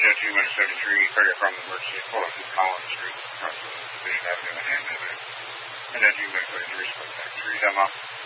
2-73, cardiac from emergency, pull up to Collins Street, across the Division Avenue and Hammond Avenue. And then 2-73, split back 3, time off.